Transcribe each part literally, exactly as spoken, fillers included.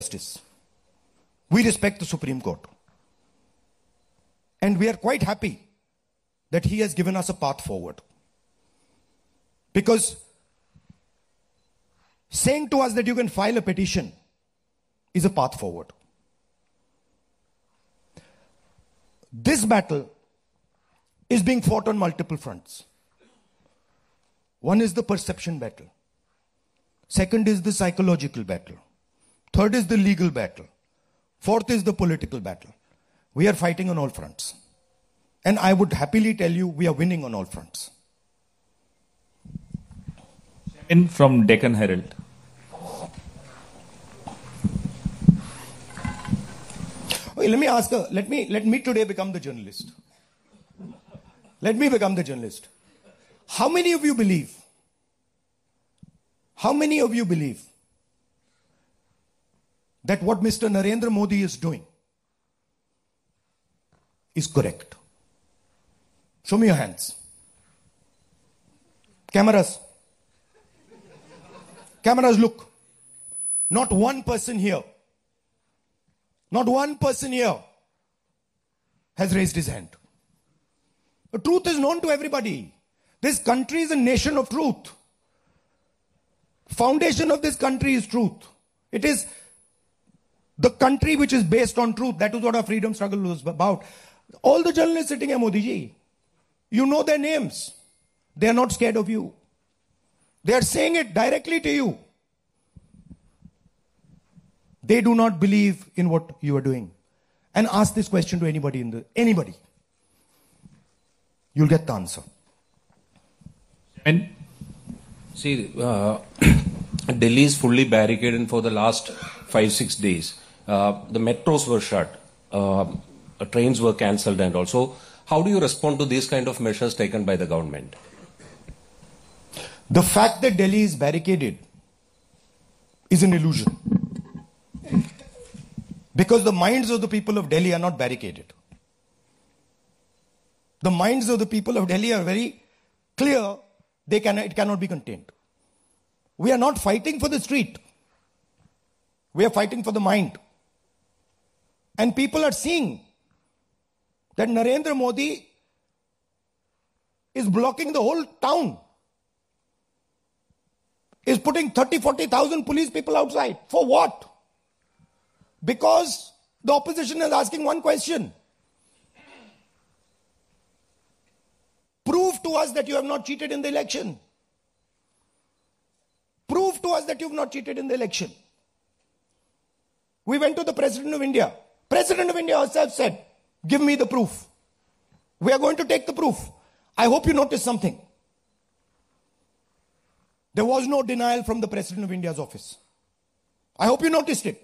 justice. We respect the Supreme Court. And we are quite happy that he has given us a path forward. Because saying to us that you can file a petition is a path forward. This battle is being fought on multiple fronts. One is the perception battle. Second is the psychological battle. Third is the legal battle. Fourth is the political battle. We are fighting on all fronts. And I would happily tell you we are winning on all fronts. In from Deccan Herald. Okay, let me ask her, let me, let me today become the journalist. Let me become the journalist. How many of you believe? How many of you believe that what Mister Narendra Modi is doing is correct? Show me your hands. Cameras. Cameras, look. Not one person here. Not one person here has raised his hand. The truth is known to everybody. This country is a nation of truth. Foundation of this country is truth. It is the country which is based on truth. That is what our freedom struggle was about. All the journalists sitting here, Modi ji, you know their names. They are not scared of you. They are saying it directly to you. They do not believe in what you are doing. And ask this question to anybody in the anybody. You'll get the answer. And see, uh, Delhi is fully barricaded for the last five, six days. Uh, the metros were shut. Uh, trains were cancelled and also. How do you respond to these kind of measures taken by the government? The fact that Delhi is barricaded is an illusion. Because the minds of the people of Delhi are not barricaded. The minds of the people of Delhi are very clear. They can, it cannot be contained. We are not fighting for the street. We are fighting for the mind. And people are seeing that Narendra Modi is blocking the whole town. Is putting thirty, forty thousand police people outside. For what? Because the opposition is asking one question. Prove to us that you have not cheated in the election. Prove to us that you have not cheated in the election. We went to the President of India. President of India herself said, give me the proof. We are going to take the proof. I hope you noticed something. There was no denial from the President of India's office. I hope you noticed it.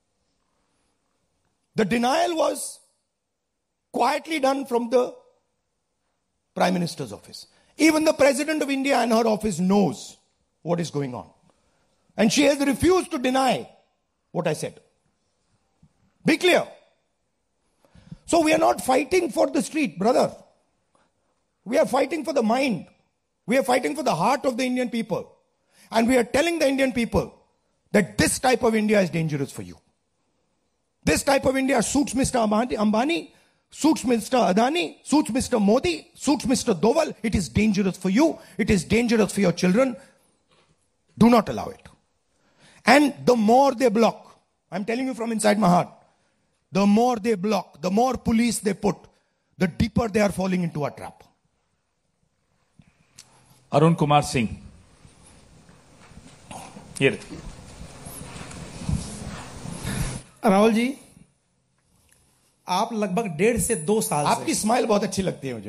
The denial was quietly done from the Prime Minister's office. Even the President of India and her office knows what is going on. And she has refused to deny what I said. Be clear. So we are not fighting for the street, brother. We are fighting for the mind. We are fighting for the heart of the Indian people. And we are telling the Indian people that this type of India is dangerous for you. This type of India suits Mister Ambani, suits Mister Adani, suits Mister Modi, suits Mister Doval. It is dangerous for you. It is dangerous for your children. Do not allow it. And the more they block, I'm telling you from inside my heart, the more they block, the more police they put, the deeper they are falling into a trap. Arun Kumar Singh. Here. Rahul ji, आप लगभग डेढ़ से दो साल आपकी smile बहुत अच्छी लगती है मुझे.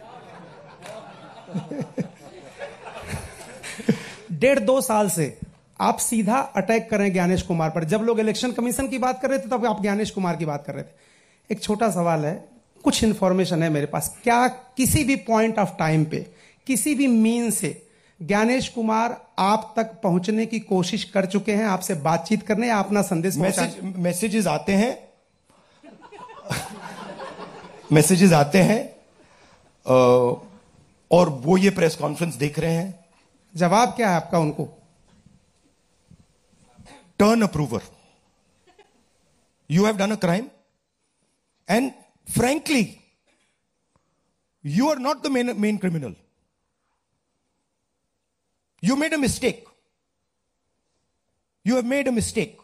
डेढ़ दो साल से आप सीधा अटैक कर रहे हैं ज्ञानेश कुमार पर. जब लोग इलेक्शन कमीशन की बात कर रहे थे तब आप ज्ञानेश कुमार की बात कर रहे थे. एक छोटा सवाल है, कुछ इंफॉर्मेशन है मेरे पास, क्या किसी भी पॉइंट ऑफ टाइम पे किसी भी मीन से ज्ञानेश कुमार आप तक पहुंचने की कोशिश कर चुके हैं, आपसे बातचीत करने या अपना संदेश? मैसेज मैसेजेस आते हैं मैसेजेस आते हैं और वो ये प्रेस कॉन्फ्रेंस देख रहे हैं. जवाब क्या है आपका उनको? Turn approver. You have done a crime. And frankly, you are not the main, main criminal. You made a mistake. You have made a mistake.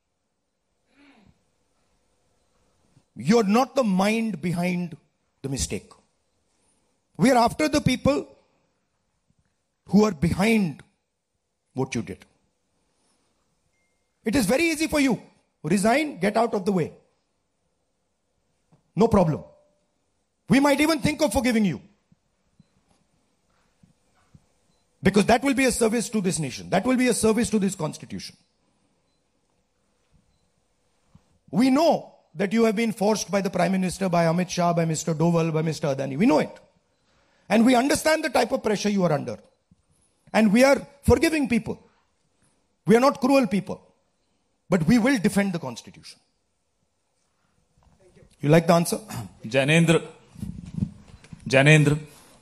You are not the mind behind the mistake. We are after the people who are behind what you did. It is very easy for you. Resign, get out of the way. No problem. We might even think of forgiving you. Because that will be a service to this nation. That will be a service to this constitution. We know that you have been forced by the Prime Minister, by Amit Shah, by Mister Doval, by Mister Adani. We know it. And we understand the type of pressure you are under. And we are forgiving people. We are not cruel people. But we will defend the constitution. You like the answer? Janendra. Janendra.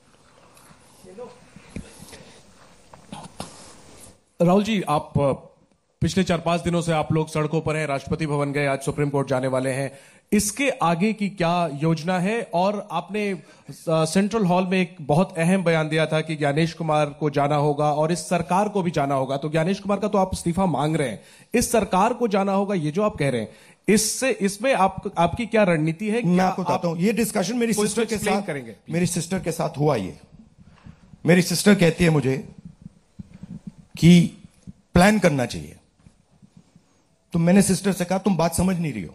Rahul ji, आप पिछले चार पांच दिनों से आप लोग सड़कों पर हैं, राष्ट्रपति भवन गए, आज सुप्रीम कोर्ट जाने वाले हैं. इसके आगे की क्या योजना है? और आपने सेंट्रल हॉल में एक बहुत अहम बयान दिया था कि ज्ञानेश कुमार को जाना होगा और इस सरकार को भी जाना होगा. तो ज्ञानेश कुमार का तो आप इस्तीफा मांग रहे हैं, इस सरकार को जाना होगा, ये जो आप कह रहे हैं, इससे इसमें आप आपकी क्या रणनीति है? मैं आपको बताता हूं. ये डिस्कशन मेरी सिस्टर के साथ करेंगे. मेरी सिस्टर के साथ हुआ. ये मेरी सिस्टर कहती है मुझे कि प्लान करना चाहिए. तो मैंने सिस्टर से कहा, तुम बात समझ नहीं रही हो.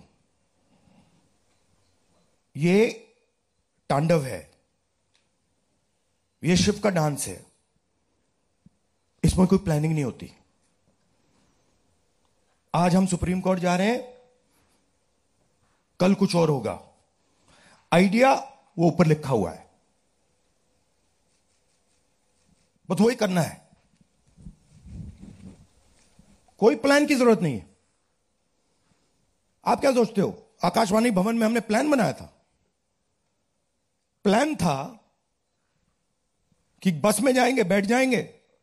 ये तांडव है, ये शिव का डांस है. इसमें कोई प्लानिंग नहीं होती. आज हम सुप्रीम कोर्ट जा रहे हैं, कल कुछ और होगा. आइडिया वो ऊपर लिखा हुआ है, बस वही करना है. कोई प्लान की जरूरत नहीं है. आप क्या सोचते हो? आकाशवाणी भवन में हमने प्लान बनाया था. प्लान था कि बस में जाएंगे, बैठ जाएंगे,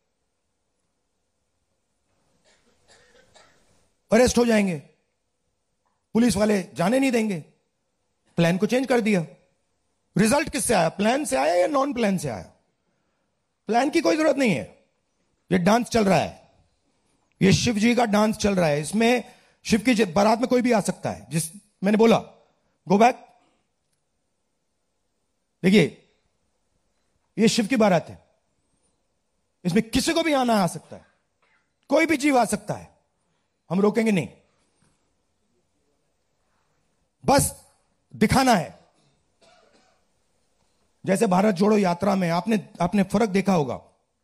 अरेस्ट हो जाएंगे, पुलिस वाले जाने नहीं देंगे. प्लान को चेंज कर दिया. रिजल्ट किससे आया? प्लान से आया या नॉन प्लान से आया? प्लान की कोई जरूरत नहीं है. ये डांस चल रहा है, ये शिव जी का डांस चल रहा है. इसमें शिव की बारात में कोई भी आ सकता है. जिस मैंने बोला गो बैक, देखिए ये शिव की बारात है, इसमें किसी को भी आना आ सकता है, कोई भी जीव आ सकता है. हम रोकेंगे नहीं. बस दिखाना है. जैसे भारत जोड़ो यात्रा में आपने आपने फर्क देखा होगा.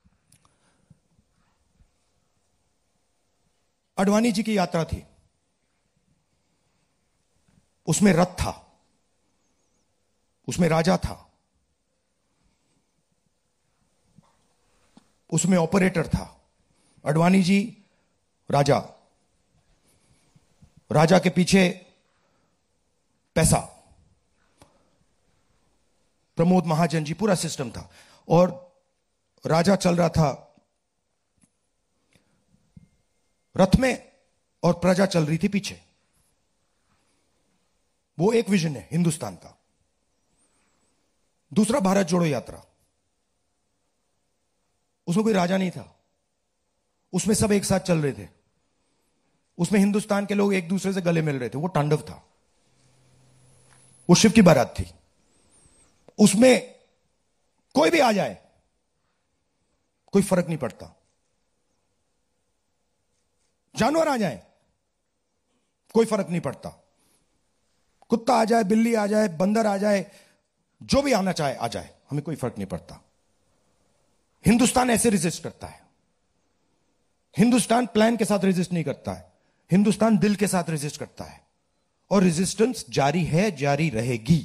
अडवाणी जी की यात्रा थी, उसमें रथ था, उसमें राजा था, उसमें ऑपरेटर था. अडवाणी जी राजा, राजा के पीछे पैसा, प्रमोद महाजन जी, पूरा सिस्टम था. और राजा चल रहा था रथ में और प्रजा चल रही थी पीछे. वो एक विजन है हिंदुस्तान का. दूसरा भारत जोड़ो यात्रा, उसमें कोई राजा नहीं था, उसमें सब एक साथ चल रहे थे. उसमें हिंदुस्तान के लोग एक दूसरे से गले मिल रहे थे. वो तांडव था, वो शिव की बारात थी. उसमें कोई भी आ जाए कोई फर्क नहीं पड़ता. जानवर आ जाए कोई फर्क नहीं पड़ता. कुत्ता आ जाए, बिल्ली आ जाए, बंदर आ जाए, जो भी आना चाहे आ जाए, हमें कोई फर्क नहीं पड़ता. हिंदुस्तान ऐसे रेजिस्ट करता है. हिंदुस्तान प्लान के साथ रेजिस्ट नहीं करता है. हिंदुस्तान दिल के साथ रेजिस्ट करता है. और रेजिस्टेंस जारी है, जारी रहेगी.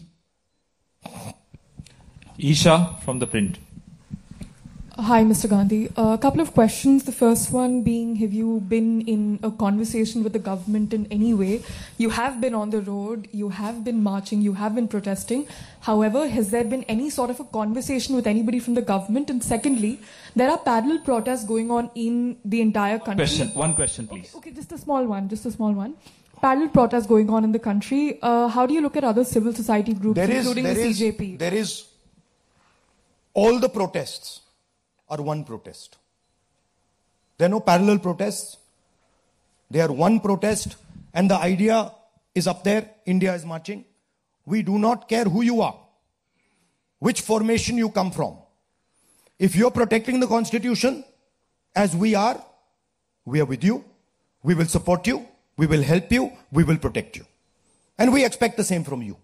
Isha from the print. Hi, Mister Gandhi. A uh, couple of questions. The first one being, have you been in a conversation with the government in any way? You have been on the road, you have been marching, you have been protesting. However, has there been any sort of a conversation with anybody from the government? And secondly, there are parallel protests going on in the entire country. Question. One question, please. Okay, okay, just a small one, just a small one. parallel protests going on in the country. Uh, how do you look at other civil society groups, There is, including there the is, C J P? there is, all the protests are one protest. There are no parallel protests. They are one protest, and the idea is up there. India is marching. We do not care who you are, which formation you come from. If you're protecting the Constitution, as we are, we are with you. We will support you. We will help you. We will protect you. And we expect the same from you.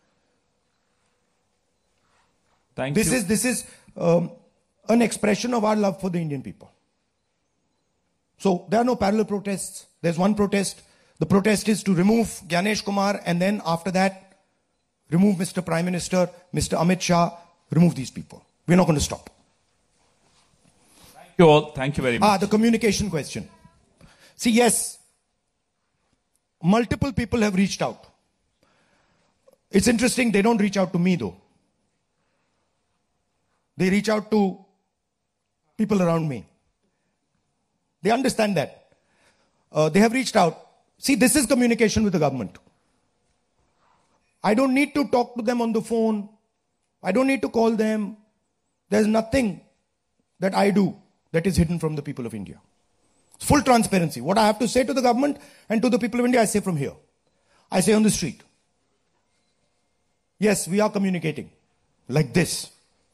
Thank This you. is, this is um, an expression of our love for the Indian people. So there are no parallel protests. There's one protest. The protest is to remove Gyanesh Kumar, and then after that, remove Mister Prime Minister, Mister Amit Shah, remove these people. We're not going to stop. Thank you all. Thank you very much. Ah, the communication question. See, yes, multiple people have reached out. It's interesting, they don't reach out to me though. They reach out to people around me. They understand that. Uh, they have reached out. See, this is communication with the government. I don't need to talk to them on the phone. I don't need to call them. There's nothing that I do that is hidden from the people of India. It's full transparency. What I have to say to the government and to the people of India, I say from here. I say on the street. Yes, we are communicating like this.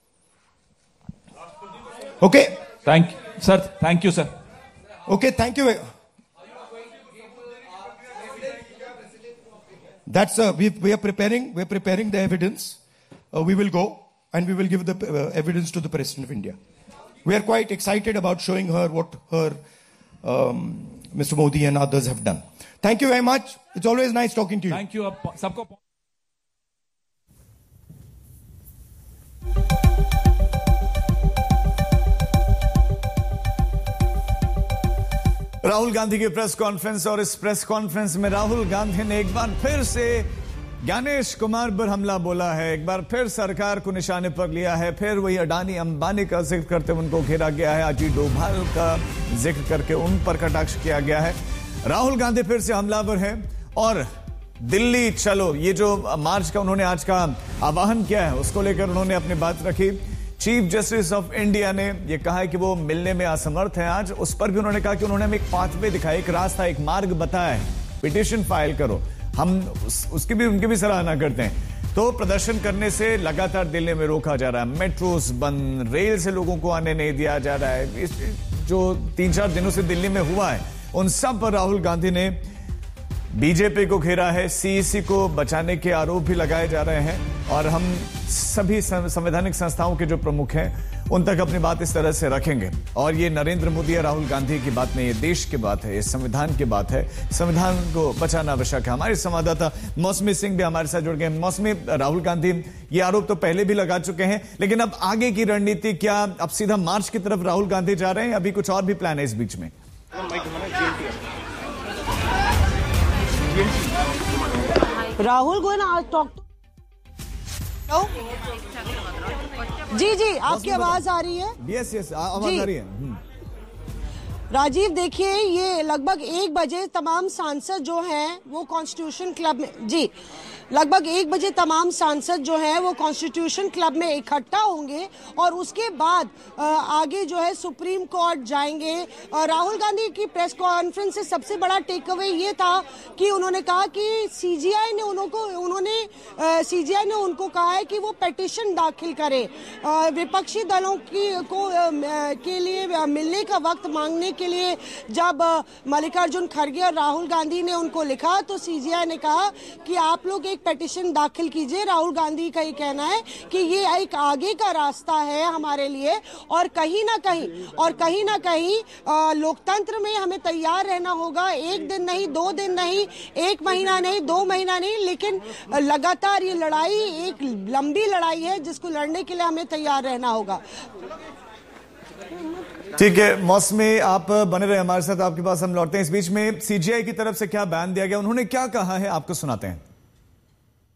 Okay? Thank you, sir. Thank you, sir. Okay, thank you. That's uh, we, we are preparing. We are preparing the evidence. Uh, we will go and we will give the uh, evidence to the President of India. We are quite excited about showing her what her um, Mister Modi and others have done. Thank you very much. It's always nice talking to you. Thank you. आप सबको राहुल गांधी की press conference, और इस press conference में राहुल गांधी ने एक बार फिर से ज्ञानेश कुमार पर हमला बोला है, एक बार फिर सरकार को निशाने पर लिया है, फिर वही अडानी अंबानी का जिक्र करते हुए उनको घेरा गया है, अजीत डोभाल का जिक्र करके उन पर कटाक्ष किया गया है। राहुल गांधी फिर से हमलावर है और दिल्ली चलो, ये जो मार्च का उन्होंने आज का आह्वान किया है उसको लेकर उन्होंने अपनी बात रखी। चीफ जस्टिस ऑफ इंडिया ने यह कहा है कि वो मिलने में असमर्थ हैं आज, उस पर भी उन्होंने कहा कि उन्होंने हमें एक पाथवे दिखाया, एक रास्ता, एक मार्ग बताया है, पिटीशन फाइल करो। हम उस, उसकी भी उनकी भी सराहना करते हैं। तो प्रदर्शन करने से लगातार दिल्ली में रोका जा रहा है, मेट्रोस बंद, रेल से लोगों को आने नहीं दिया जा रहा है। इस जो तीन चार दिनों से दिल्ली में हुआ है उन सब पर राहुल गांधी ने बीजेपी को घेरा है, सीईसी को बचाने के आरोप भी लगाए जा रहे हैं और हम सभी संवैधानिक संस्थाओं के जो प्रमुख हैं उन तक अपनी बात इस तरह से रखेंगे। और ये नरेंद्र मोदी या राहुल गांधी की बात नहीं, ये देश की बात है, ये संविधान की बात है, संविधान को बचाना आवश्यक है। हमारे संवाददाता मौसमी सिंह भी हमारे साथ जुड़ गए। मौसमी, राहुल गांधी ये आरोप तो पहले भी लगा चुके हैं, लेकिन अब आगे की रणनीति क्या? अब सीधा मार्च की तरफ राहुल गांधी जा रहे हैं, अभी कुछ और भी प्लान है इस बीच में? राहुल गोयना टॉक टू जी जी आपकी आवाज आ रही है? यस यस आवाज आ रही है। राजीव, देखिए ये लगभग एक बजे तमाम सांसद जो हैं वो कॉन्स्टिट्यूशन क्लब में जी लगभग एक बजे तमाम सांसद जो हैं वो कॉन्स्टिट्यूशन क्लब में इकट्ठा होंगे और उसके बाद आगे जो है सुप्रीम कोर्ट जाएंगे। राहुल गांधी की प्रेस कॉन्फ्रेंस से सबसे बड़ा टेक अवे ये था कि उन्होंने कहा कि सीजीआई ने उनको उन्होंने सीजीआई ने उनको कहा है कि वो पिटीशन दाखिल करे। विपक्षी दलों की को के लिए मिलने का वक्त मांगने के लिए जब मल्लिकार्जुन खड़गे और राहुल गांधी ने उनको लिखा तो सीजीआई ने कहा कि आप लोग एक पिटीशन दाखिल कीजिए। राहुल गांधी का ये कहना है कि ये एक आगे का रास्ता है हमारे लिए और कहीं ना कहीं और कहीं ना कहीं लोकतंत्र में हमें तैयार रहना होगा। एक दिन नहीं, दो दिन नहीं, एक महीना नहीं, दो महीना नहीं, लेकिन लगातार ये लड़ाई एक लंबी लड़ाई है जिसको लड़ने के लिए हमें तैयार रहना होगा। ठीक है मौसमी, आप बने रहे हमारे साथ, आपके पास हम लौटते हैं। इस बीच में सीजीआई की तरफ से क्या बयान दिया गया, उन्होंने क्या कहा है, आपको सुनाते हैं।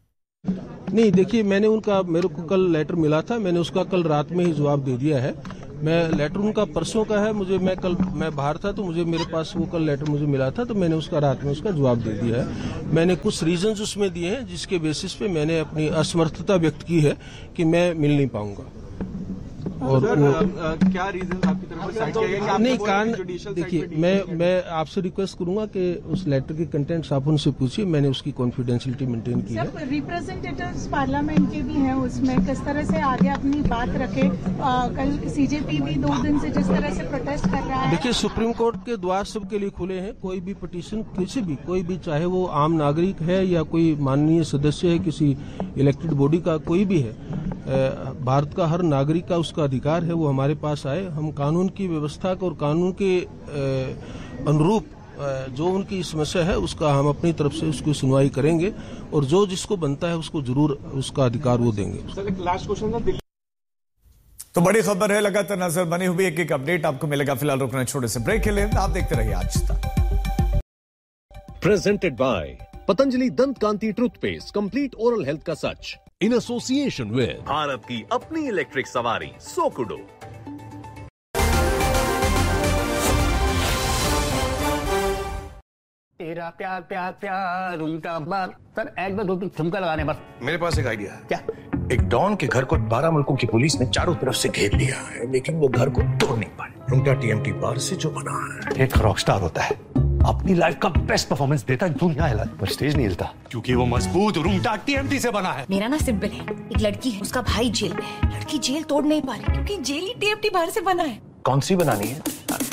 नहीं देखिए, मैंने उनका मेरे को कल लेटर मिला था, मैंने उसका कल रात में ही जवाब दे दिया है। मैं लेटर उनका परसों का है, मुझे मैं कल मैं बाहर था तो मुझे मेरे पास वो कल लेटर मुझे मिला था, तो मैंने उसका रात में उसका जवाब दे दिया है। मैंने कुछ रीजंस उसमें दिए हैं जिसके बेसिस पे मैंने अपनी असमर्थता व्यक्त की है कि मैं मिल नहीं पाऊंगा। और सर, वो आ, आ, क्या रीजन आपकी तरफ से साइड किया गया कि आप नहीं कान देखिए, मैं मैं आपसे रिक्वेस्ट करूंगा कि उस लेटर के कंटेंट्स आप उनसे पूछिए, मैंने उसकी कॉन्फिडेंशियलिटी मेंटेन की है। सर, रिप्रेजेंटेटिव्स पार्लियामेंट के भी हैं उसमें, किस तरह से आगे अपनी बात रखे। आ, कल सीजेपी भी दो दिन से जिस तरह से प्रोटेस्ट कर रहा है। देखिए, सुप्रीम कोर्ट के द्वार सबके लिए खुले हैं। कोई भी पिटीशन किसी भी कोई भी चाहे वो आम नागरिक है या कोई माननीय सदस्य है किसी इलेक्टेड बॉडी का, कोई भी है, भारत का हर नागरिक का उसका अधिकार है वो हमारे पास आए। हम कानून की व्यवस्था को और कानून के अनुरूप जो उनकी समस्या है उसका हम अपनी तरफ से उसकी सुनवाई करेंगे और जो जिसको बनता है उसको जरूर उसका अधिकार वो देंगे। सर, एक लास्ट क्वेश्चन था। तो बड़ी खबर है, लगातार नजर बनी हुई, एक एक अपडेट आपको मिलेगा। फिलहाल रुकना छोटे से ब्रेक के लिए, आप देखते रहिए आज तक। प्रेजेंटेड बाय पतंजलि दंत कांति टूथपेस्ट, कंप्लीट ओरल हेल्थ का सच, इन एसोसिएशन विद भारत की अपनी इलेक्ट्रिक सवारी सोकुडो। तेरा प्यार प्यार प्यार उनका बार। सर, एक दो दो ठुमका लगाने बस। मेरे पास एक आइडिया है। क्या? एक डॉन के घर को बारह मुल्कों की पुलिस ने चारों तरफ से घेर लिया है, लेकिन वो घर को तोड़ नहीं पाए। रुंगटा टीएमटी बार से जो बना है, एक रॉकस्टार होता है, अपनी लाइफ का बेस्ट परफॉर्मेंस देता है, दुनिया हिला पर स्टेज नहीं हिलता, क्योंकि वो मजबूत रुंगटा टीएमटी से बना है। मेरा ना सिंपल है, एक लड़की है, उसका भाई जेल में है, लड़की जेल तोड़ नहीं पा रही क्योंकि जेल ही टीएमटी बाहर से बना है। कौन सी बनानी है?